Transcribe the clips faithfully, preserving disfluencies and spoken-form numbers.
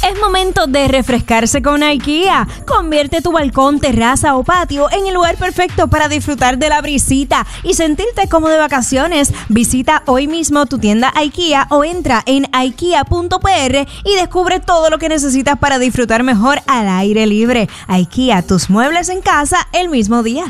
Es momento de refrescarse con IKEA. Convierte tu balcón, terraza o patio en el lugar perfecto para disfrutar de la brisita y sentirte como de vacaciones. Visita hoy mismo tu tienda IKEA o entra en ikea punto p r y descubre todo lo que necesitas para disfrutar mejor al aire libre. IKEA, tus muebles en casa el mismo día.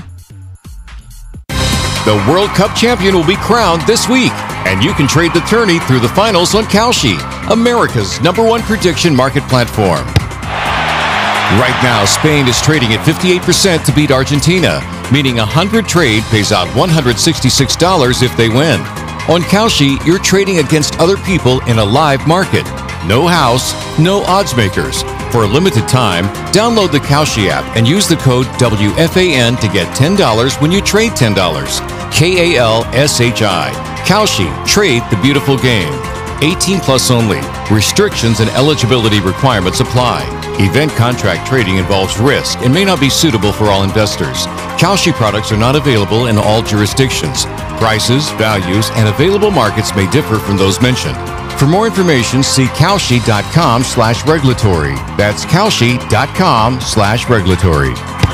The World Cup champion will be crowned this week, and you can trade the tourney through the finals on Kalshi, America's number one prediction market platform. Right now, Spain is trading at fifty-eight percent to beat Argentina, meaning a one hundred trade pays out one hundred sixty-six dollars if they win. On Kalshi, you're trading against other people in a live market. No house, no odds makers. For a limited time, download the Kalshi app and use the code W F A N to get ten dollars when you trade ten dollars. K A L S H I. Kalshi. Trade the beautiful game. eighteen plus only. Restrictions and eligibility requirements apply. Event contract trading involves risk and may not be suitable for all investors. Kalshi products are not available in all jurisdictions. Prices, values, and available markets may differ from those mentioned. For more information, see Kalshi.com slash regulatory. That's Kalshi.com slash regulatory.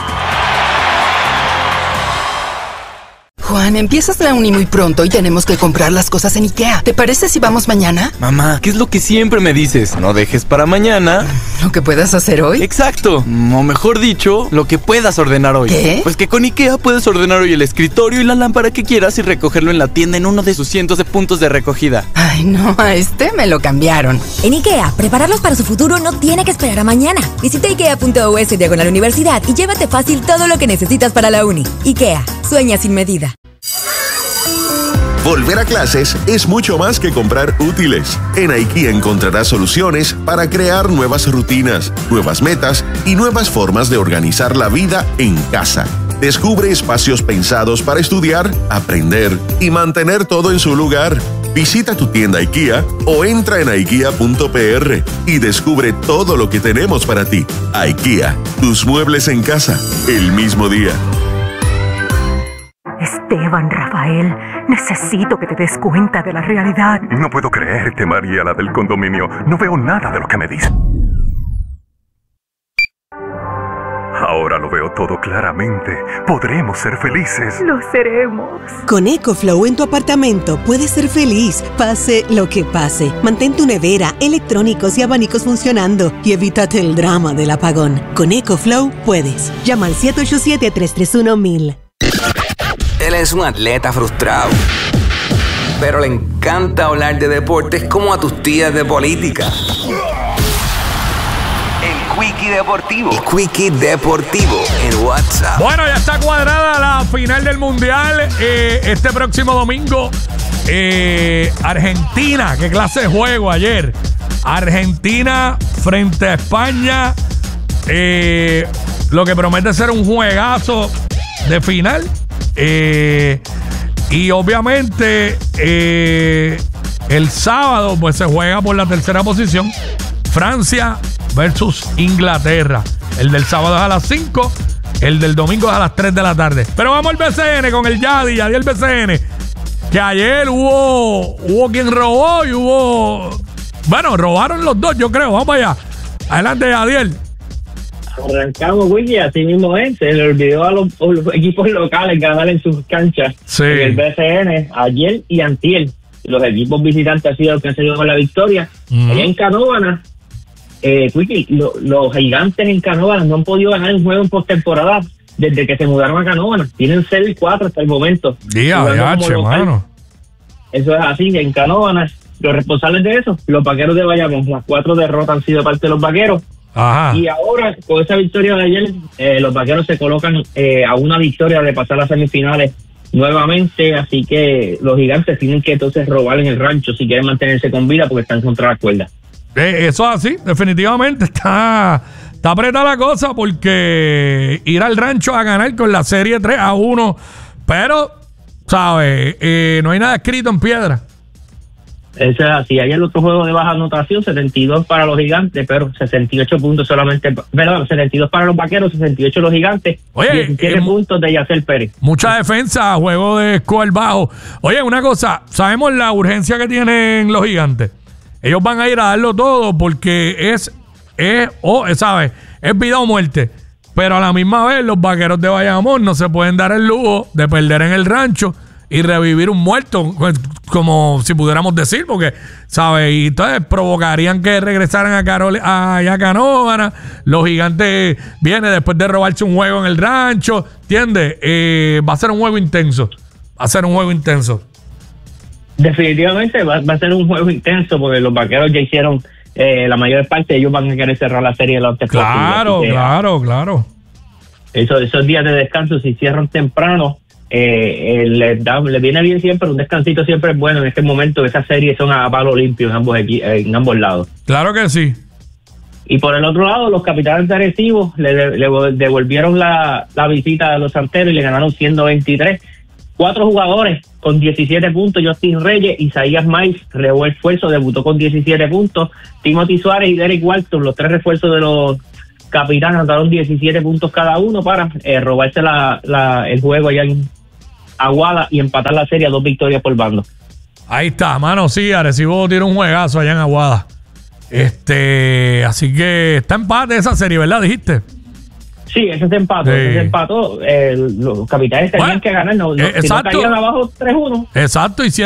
Juan, empiezas la uni muy pronto y tenemos que comprar las cosas en IKEA. ¿Te parece si vamos mañana? Mamá, ¿qué es lo que siempre me dices? No dejes para mañana ¿lo que puedas hacer hoy? Exacto, o mejor dicho, lo que puedas ordenar hoy. ¿Qué? Pues que con IKEA puedes ordenar hoy el escritorio y la lámpara que quieras y recogerlo en la tienda en uno de sus cientos de puntos de recogida. Ay, no, a este me lo cambiaron. En IKEA, prepararlos para su futuro no tiene que esperar a mañana. Visita ikea punto u s diagonal universidad y llévate fácil todo lo que necesitas para la uni. IKEA, sueña sin medida. Volver a clases es mucho más que comprar útiles. En IKEA encontrarás soluciones para crear nuevas rutinas, nuevas metas y nuevas formas de organizar la vida en casa. Descubre espacios pensados para estudiar, aprender y mantener todo en su lugar. Visita tu tienda IKEA o entra en ikea punto p r y descubre todo lo que tenemos para ti. IKEA, tus muebles en casa, el mismo día. Esteban, Rafael, necesito que te des cuenta de la realidad. No puedo creerte, María, la del condominio. No veo nada de lo que me dices. Ahora lo veo todo claramente. Podremos ser felices. Lo seremos. Con EcoFlow en tu apartamento puedes ser feliz, pase lo que pase. Mantén tu nevera, electrónicos y abanicos funcionando y evítate el drama del apagón. Con EcoFlow puedes. Llama al siete ocho siete, tres tres uno, mil. Él es un atleta frustrado, pero le encanta hablar de deportes como a tus tías de política. El Quickie Deportivo. El Quickie Deportivo en WhatsApp. Bueno, ya está cuadrada la final del Mundial. Eh, este próximo domingo, eh, Argentina. ¿Qué clase de juego ayer? Argentina frente a España. Eh, lo que promete ser un juegazo de final. Eh, y obviamente eh, el sábado pues se juega por la tercera posición Francia versus Inglaterra. El del sábado es a las cinco, el del domingo es a las tres de la tarde. Pero vamos al B C N con el Yadi, Yadi el B C N, que ayer hubo hubo quien robó y hubo, bueno, robaron los dos, yo creo. Vamos allá, adelante, Yadiel. Arrancamos, Wiki, así mismo es. Se le olvidó a los, a los equipos locales ganar en sus canchas. Sí. En el B C N, ayer y antier. Los equipos visitantes han sido los que han salido con la victoria. Uh-huh. Allá en Canóvanas, eh, Wiki, lo, los gigantes en Canóvanas no han podido ganar un juego en postemporada desde que se mudaron a Canóvanas. Tienen cero y cuatro hasta el momento. Día, H, mano. Eso es así, en Canóvanas. Los responsables de eso, los vaqueros de Bayamón. Las cuatro derrotas han sido parte de los vaqueros. Ajá. Y ahora, con esa victoria de ayer, eh, los vaqueros se colocan eh, a una victoria de pasar a semifinales nuevamente, así que los gigantes tienen que entonces robar en el rancho si quieren mantenerse con vida porque están contra la cuerda. Eh, eso es así, definitivamente está, está apretada la cosa porque ir al rancho a ganar con la serie tres a uno, pero, ¿sabes? Eh, no hay nada escrito en piedra. Eso es así. Ayer el otro juego de baja anotación, setenta y dos para los gigantes, pero sesenta y ocho puntos solamente, perdón, setenta y dos para los vaqueros, sesenta y ocho los gigantes. Oye, diecisiete eh, puntos de Yacel Pérez. Mucha defensa, juego de score bajo. Oye, una cosa, sabemos la urgencia que tienen los gigantes. Ellos van a ir a darlo todo porque es es, o, ¿sabes? Es vida o muerte. Pero a la misma vez, los vaqueros de Bayamón no se pueden dar el lujo de perder en el rancho y revivir un muerto, como si pudiéramos decir, porque, ¿sabes? Y entonces provocarían que regresaran a Carol, a, a Canóvana. Los Gigantes vienen después de robarse un juego en el rancho, ¿entiendes? Eh, va a ser un juego intenso. Va a ser un juego intenso. Definitivamente va, va a ser un juego intenso, porque los vaqueros ya hicieron eh, la mayor parte, ellos van a querer cerrar la serie de los Claro, posible, claro, que, claro. Eso, esos días de descanso se cierran temprano. Eh, eh, les, da, les viene bien siempre, un descansito siempre es bueno en este momento. Esas series son a palo limpio en ambos, en ambos lados. Claro que sí. Y por el otro lado, los Capitanes de Arecibo le, le devolvieron la, la visita a los Santeros y le ganaron ciento veintitrés. Cuatro jugadores con diecisiete puntos: Justin Reyes, Isaías Miles, refuerzo, debutó con diecisiete puntos. Timothy Suárez y Derek Walton, los tres refuerzos de los Capitanes, anotaron diecisiete puntos cada uno para eh, robarse la, la, el juego allá en Aguada y empatar la serie a dos victorias por bando. Ahí está, mano, sí, Arecibo tiene un juegazo allá en Aguada. Este, así que está empate esa serie, ¿verdad? Dijiste. Sí, ese se empató, sí. ese se empató. Eh, los Capitanes tenían bueno, que ganar, no, no, eh, si no caían abajo tres uno. Exacto, hicieron